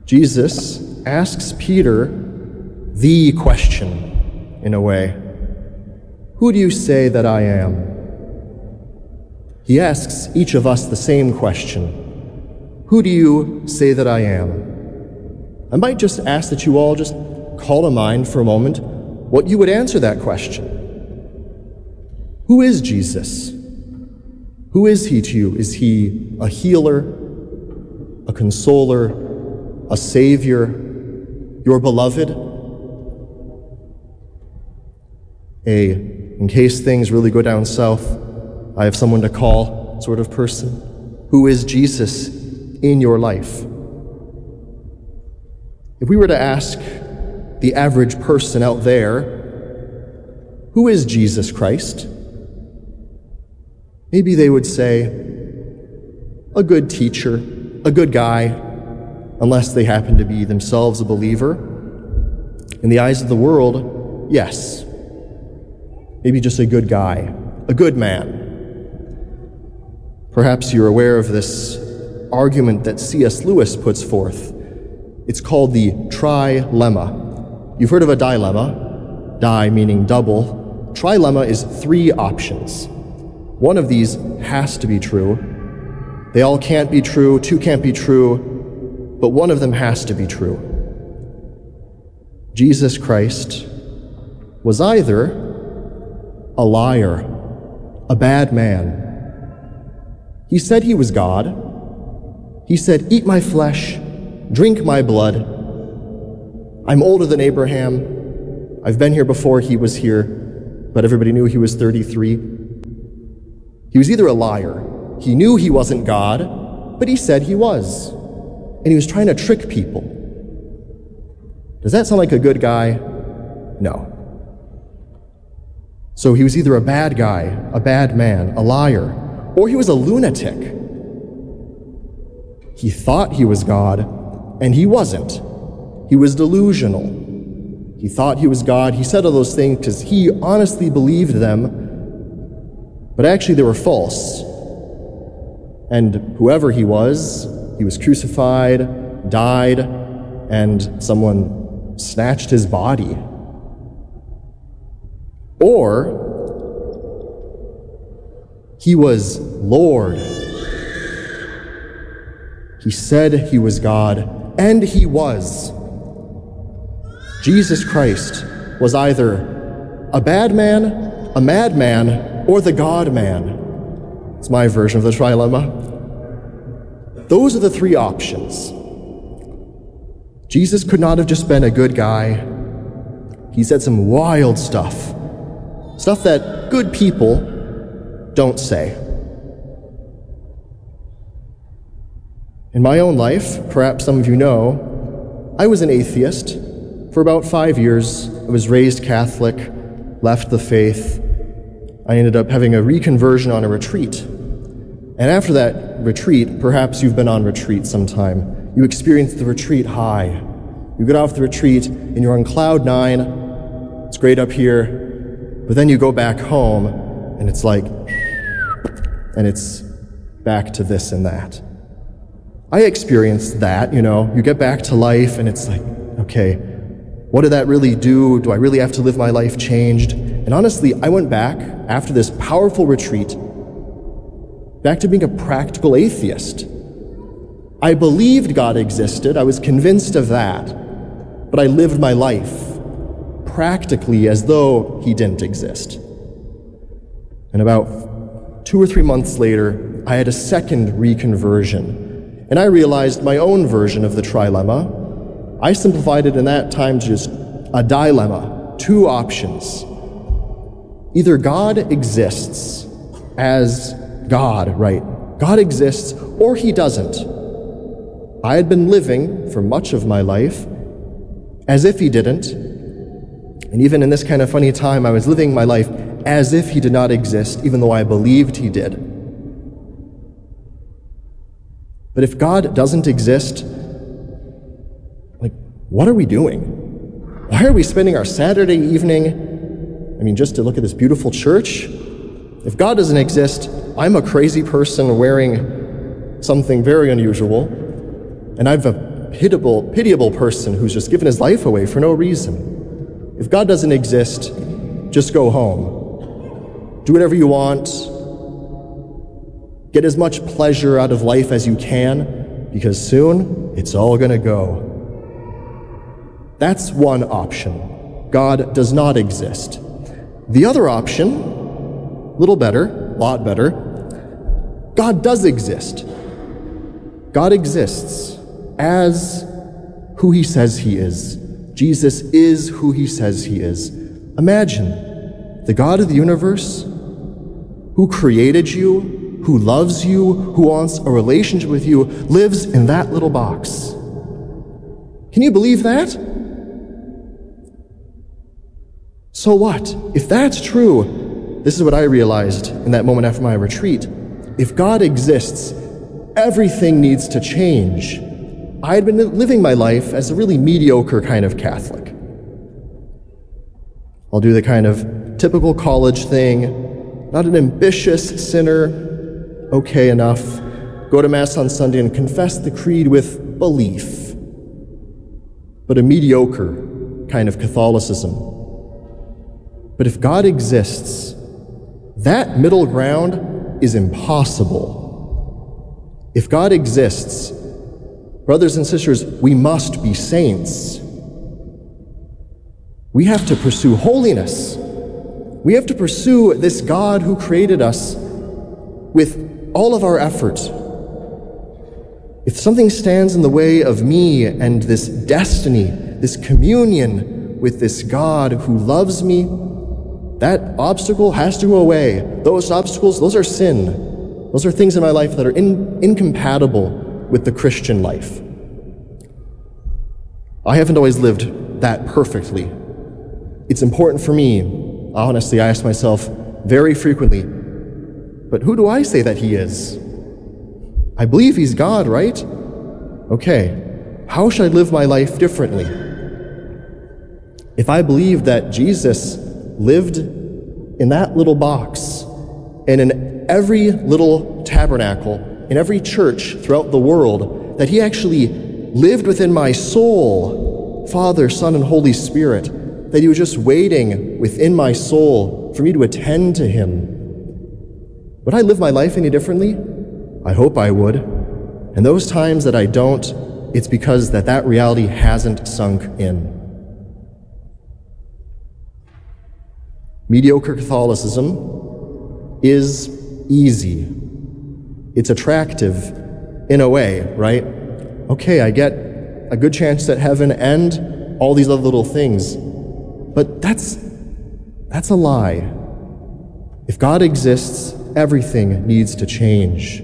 Jesus asks Peter the question, in a way. Who do you say that I am? He asks each of us the same question. Who do you say that I am? I might just ask that you all just call to mind for a moment what you would answer that question. Who is Jesus? Who is he to you? Is he a healer, a consoler, a savior, your beloved? In case things really go down south, I have someone to call sort of person. Who is Jesus in your life? If we were to ask the average person out there, who is Jesus Christ? Maybe they would say, a good teacher, a good guy, unless they happen to be themselves a believer. In the eyes of the world, yes. Maybe just a good guy, a good man. Perhaps you're aware of this argument that C.S. Lewis puts forth. It's called the trilemma. You've heard of a dilemma, di meaning double. Trilemma is 3 options. One of these has to be true. They all can't be true, 2 can't be true, but one of them has to be true. Jesus Christ was either a liar, a bad man. He said he was God. He said, eat my flesh, drink my blood. I'm older than Abraham. I've been here before he was here, but everybody knew he was 33. He was either a liar. He knew he wasn't God, but he said he was. And he was trying to trick people. Does that sound like a good guy? No. So he was either a bad guy, a bad man, a liar, or he was a lunatic. He thought he was God, and he wasn't. He was delusional. He thought he was God. He said all those things because he honestly believed them, but actually they were false. And whoever he was crucified, died, and someone snatched his body. Or he was Lord. He said he was God, and he was. Jesus Christ was either a bad man, a madman, or the God-man. It's my version of the trilemma. Those are the 3 options. Jesus could not have just been a good guy. He said some wild stuff that good people don't say. In my own life, perhaps some of you know, I was an atheist for about 5 years. I was raised Catholic, left the faith. I ended up having a reconversion on a retreat. And after that retreat, perhaps you've been on retreat sometime, you experience the retreat high. You get off the retreat and you're on cloud 9. It's great up here. But then you go back home and it's like, and it's back to this and that. I experienced that, you get back to life and it's like, okay, what did that really do? Do I really have to live my life changed? And honestly, I went back after this powerful retreat, back to being a practical atheist. I believed God existed, I was convinced of that, but I lived my life practically as though he didn't exist. And about 2 or 3 months later, I had a second reconversion, and I realized my own version of the trilemma. I simplified it in that time to just a dilemma, 2 options. Either God exists as God, right? God exists, or he doesn't. I had been living for much of my life as if he didn't, and even in this kind of funny time, I was living my life as if he did not exist, even though I believed he did. But if God doesn't exist, what are we doing? Why are we spending our Saturday evening, just to look at this beautiful church? If God doesn't exist, I'm a crazy person wearing something very unusual, and I have a pitiable person who's just given his life away for no reason. If God doesn't exist, just go home. Do whatever you want. Get as much pleasure out of life as you can, because soon it's all going to go. That's one option. God does not exist. The other option, a little better, a lot better, God does exist. God exists as who he says he is. Jesus is who he says he is. Imagine the God of the universe who created you, who loves you, who wants a relationship with you, lives in that little box. Can you believe that? So what? If that's true, this is what I realized in that moment after my retreat. If God exists, everything needs to change. I had been living my life as a really mediocre kind of Catholic. I'll do the kind of typical college thing, not an ambitious sinner, okay enough, go to Mass on Sunday and confess the creed with belief, but a mediocre kind of Catholicism. But if God exists, that middle ground is impossible. If God exists, brothers and sisters, we must be saints. We have to pursue holiness. We have to pursue this God who created us with all of our effort. If something stands in the way of me and this destiny, this communion with this God who loves me, that obstacle has to go away. Those obstacles, those are sin. Those are things in my life that are incompatible with the Christian life. I haven't always lived that perfectly. It's important for me. Honestly, I ask myself very frequently, but who do I say that he is? I believe he's God, right? Okay, how should I live my life differently? If I believe that Jesus lived in that little box and in every little tabernacle, in every church throughout the world, that he actually lived within my soul, Father, Son, and Holy Spirit, that he was just waiting within my soul for me to attend to him, would I live my life any differently? I hope I would. And those times that I don't, it's because that reality hasn't sunk in. Mediocre Catholicism is easy. It's attractive in a way, right? Okay, I get a good chance at heaven and all these other little things. But that's a lie. If God exists, everything needs to change.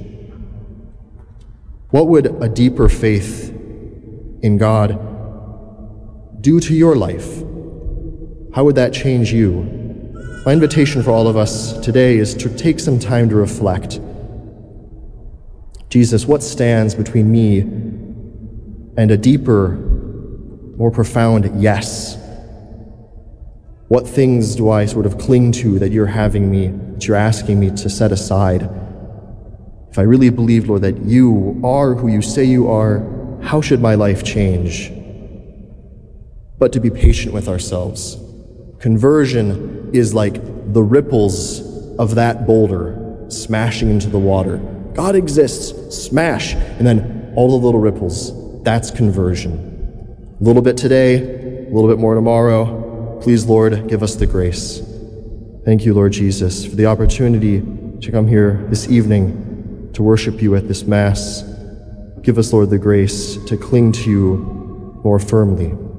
What would a deeper faith in God do to your life? How would that change you? My invitation for all of us today is to take some time to reflect. Jesus, what stands between me and a deeper, more profound yes? What things do I sort of cling to that you're asking me to set aside? If I really believe, Lord, that you are who you say you are, how should my life change? But to be patient with ourselves. Conversion is like the ripples of that boulder smashing into the water. God exists, smash, and then all the little ripples. That's conversion. A little bit today, a little bit more tomorrow. Please, Lord, give us the grace. Thank you, Lord Jesus, for the opportunity to come here this evening to worship you at this Mass. Give us, Lord, the grace to cling to you more firmly.